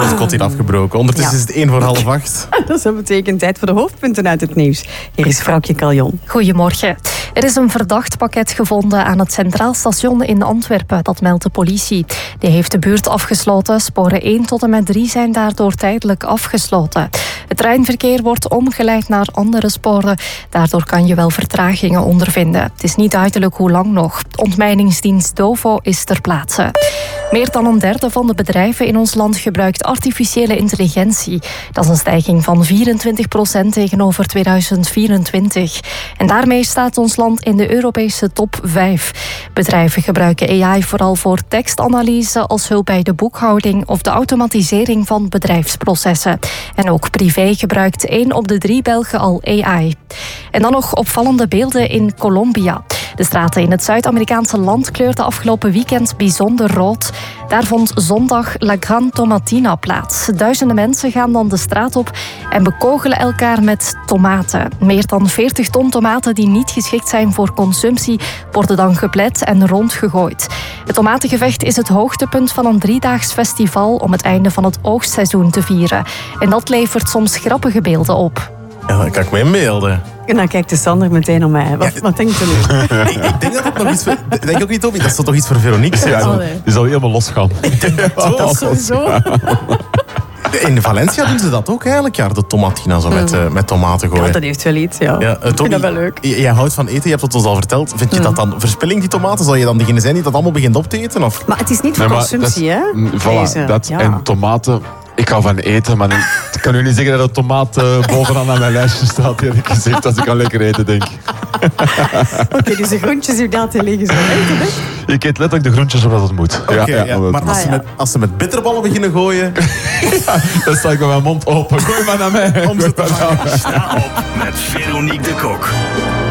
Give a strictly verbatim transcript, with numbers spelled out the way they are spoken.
het kot hier afgebroken. Ondertussen ja. is het één voor half acht. Dat betekent tijd voor de hoofdpunten uit het nieuws. Hier is Vrouwtje Caljon. Goedemorgen. Er is een verdacht pakket gevonden aan het Centraal Station in Antwerpen. Dat meldt de politie. Die heeft de buurt afgesloten. Sporen één tot en met drie zijn daardoor tijdelijk afgesloten. Het treinverkeer wordt omgeleid naar andere sporen. Daardoor kan je wel vertragingen ondervinden. Het is niet duidelijk hoe lang nog. Ontmijningsdienst Dovo is ter plaatse. Meer dan een derde van de bedrijven in ons land gebruikt artificiële intelligentie. Dat is een stijging van vierentwintig procent tegenover tweeduizend vierentwintig. En daarmee staat ons land in de Europese top vijf. Bedrijven gebruiken A I vooral voor tekstanalyse als hulp bij de boekhouding of de automatisering van bedrijfsprocessen. En ook privé gebruikt één op de drie Belgen al A I. En dan nog opvallende beelden in Colombia. De straten in het Zuid-Amerikaanse land kleurden afgelopen weekend bijzonder rood. Daar vond zondag La Gran Tomatina plaats. Duizenden mensen gaan dan de straat op en bekogelen elkaar met tomaten. Meer dan veertig ton tomaten die niet geschikt zijn voor consumptie worden dan geplet en rondgegooid. Het tomatengevecht is het hoogtepunt van een driedaags festival om het einde van het oogstseizoen te vieren. En dat levert soms grappige beelden op. Ja, dat kan ik me inbeelden. En dan kijkt de Sander meteen naar mij. Wat, ja. wat denkt u nu? Ik denk dat het nog iets voor... Denk ook niet op. Dat is toch iets voor Veronique? Ja, die zal helemaal losgaan. Dat is sowieso. In Valencia doen ze dat ook elk jaar, de tomatina zo met, uh, met tomaten gooien. Ja, dat heeft wel iets, ja. ja uh, Toby, ik vind dat wel leuk. Jij houdt van eten, je hebt het ons al verteld. Vind je mm. dat dan verspilling, die tomaten? Zal je dan degene zijn die dat allemaal begint op te eten? Of? Maar het is niet voor nee, consumptie, dat is, hè? Voilà, Deze. dat ja. en tomaten... Ik hou van eten, maar ik kan u niet zeggen dat een tomaat uh, bovenaan aan mijn lijstje staat, eerlijk gezegd, als ik aan lekker eten denk. Oké, okay, dus de groentjes die daar te liggen zijn eten, hè? Ik eet letterlijk de groentjes zodat het moet. Okay, ja, ja, ja. Maar als, ah, ze met, als ze met bitterballen beginnen gooien... dan sta ik met mijn mond open. Gooi maar naar mij. Om ze te Sta op met Veronique de Kok.